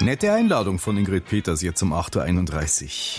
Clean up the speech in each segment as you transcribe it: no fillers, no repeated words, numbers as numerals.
Nette Einladung von Ingrid Peters jetzt um 8.31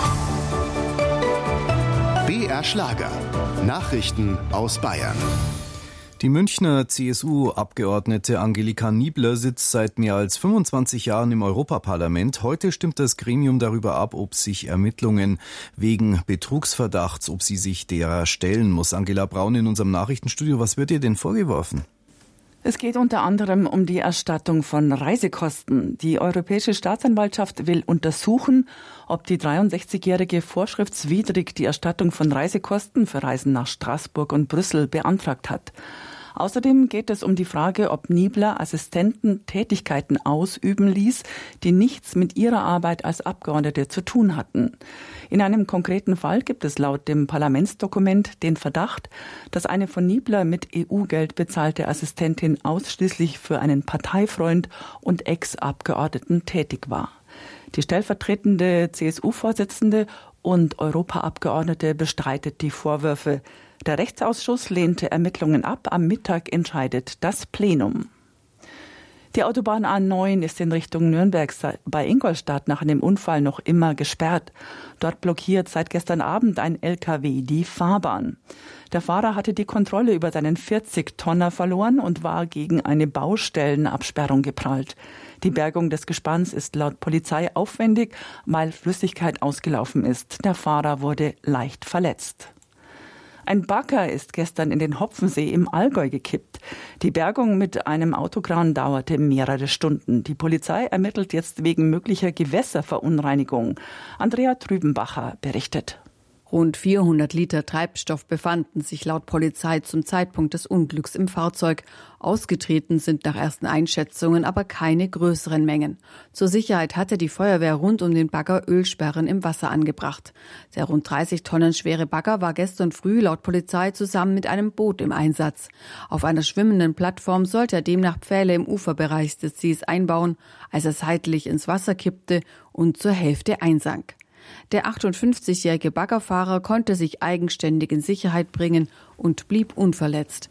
Uhr. BR Schlager. Nachrichten aus Bayern. Die Münchner CSU-Abgeordnete Angelika Niebler sitzt seit mehr als 25 Jahren im Europaparlament. Heute stimmt das Gremium darüber ab, ob sich Ermittlungen wegen Betrugsverdachts, ob sie sich derer stellen muss. Angela Braun in unserem Nachrichtenstudio, was wird ihr denn vorgeworfen? Es geht unter anderem um die Erstattung von Reisekosten. Die Europäische Staatsanwaltschaft will untersuchen, ob die 63-Jährige vorschriftswidrig die Erstattung von Reisekosten für Reisen nach Straßburg und Brüssel beantragt hat. Außerdem geht es um die Frage, ob Niebler Assistenten Tätigkeiten ausüben ließ, die nichts mit ihrer Arbeit als Abgeordnete zu tun hatten. In einem konkreten Fall gibt es laut dem Parlamentsdokument den Verdacht, dass eine von Niebler mit EU-Geld bezahlte Assistentin ausschließlich für einen Parteifreund und Ex-Abgeordneten tätig war. Die stellvertretende CSU-Vorsitzende und Europaabgeordnete bestreitet die Vorwürfe. Der Rechtsausschuss lehnte Ermittlungen ab. Am Mittag entscheidet das Plenum. Die Autobahn A9 ist in Richtung Nürnberg bei Ingolstadt nach einem Unfall noch immer gesperrt. Dort blockiert seit gestern Abend ein LKW die Fahrbahn. Der Fahrer hatte die Kontrolle über seinen 40-Tonner verloren und war gegen eine Baustellenabsperrung geprallt. Die Bergung des Gespanns ist laut Polizei aufwendig, weil Flüssigkeit ausgelaufen ist. Der Fahrer wurde leicht verletzt. Ein Bagger ist gestern in den Hopfensee im Allgäu gekippt. Die Bergung mit einem Autokran dauerte mehrere Stunden. Die Polizei ermittelt jetzt wegen möglicher Gewässerverunreinigung. Andrea Trübenbacher berichtet. Rund 400 Liter Treibstoff befanden sich laut Polizei zum Zeitpunkt des Unglücks im Fahrzeug. Ausgetreten sind nach ersten Einschätzungen aber keine größeren Mengen. Zur Sicherheit hatte die Feuerwehr rund um den Bagger Ölsperren im Wasser angebracht. Der rund 30 Tonnen schwere Bagger war gestern früh laut Polizei zusammen mit einem Boot im Einsatz. Auf einer schwimmenden Plattform sollte er demnach Pfähle im Uferbereich des Sees einbauen, als er seitlich ins Wasser kippte und zur Hälfte einsank. Der 58-jährige Baggerfahrer konnte sich eigenständig in Sicherheit bringen und blieb unverletzt.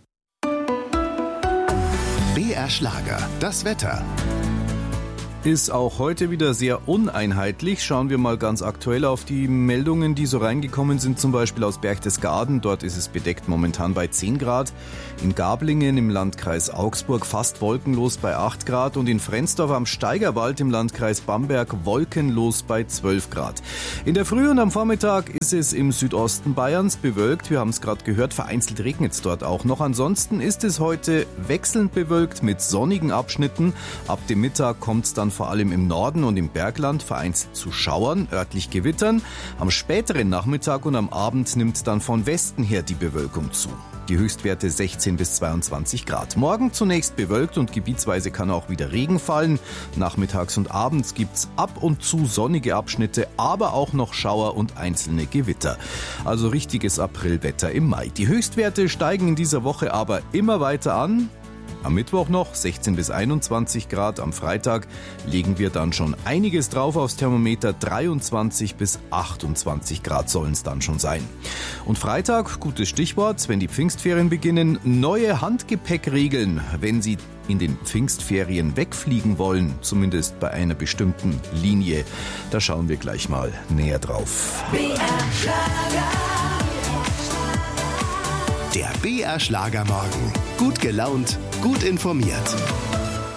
BR Schlager, das Wetter. Ist auch heute wieder sehr uneinheitlich. Schauen wir mal ganz aktuell auf die Meldungen, die so reingekommen sind, zum Beispiel aus Berchtesgaden. Dort ist es bedeckt momentan bei 10 Grad. In Gablingen im Landkreis Augsburg fast wolkenlos bei 8 Grad und in Frensdorf am Steigerwald im Landkreis Bamberg wolkenlos bei 12 Grad. In der Früh und am Vormittag ist es im Südosten Bayerns bewölkt. Wir haben es gerade gehört, vereinzelt regnet es dort auch noch. Ansonsten ist es heute wechselnd bewölkt mit sonnigen Abschnitten. Ab dem Mittag kommt es dann vor allem im Norden und im Bergland vereinzelt zu Schauern, örtlich Gewittern. Am späteren Nachmittag und am Abend nimmt dann von Westen her die Bewölkung zu. Die Höchstwerte 16 bis 22 Grad. Morgen zunächst bewölkt und gebietsweise kann auch wieder Regen fallen. Nachmittags und abends gibt's ab und zu sonnige Abschnitte, aber auch noch Schauer und einzelne Gewitter. Also richtiges Aprilwetter im Mai. Die Höchstwerte steigen in dieser Woche aber immer weiter an. Am Mittwoch noch 16 bis 21 Grad, am Freitag legen wir dann schon einiges drauf aufs Thermometer, 23 bis 28 Grad sollen es dann schon sein. Und Freitag, gutes Stichwort, wenn die Pfingstferien beginnen, neue Handgepäckregeln, wenn Sie in den Pfingstferien wegfliegen wollen, zumindest bei einer bestimmten Linie. Da schauen wir gleich mal näher drauf. Der BR Schlagermorgen. Gut gelaunt, gut informiert.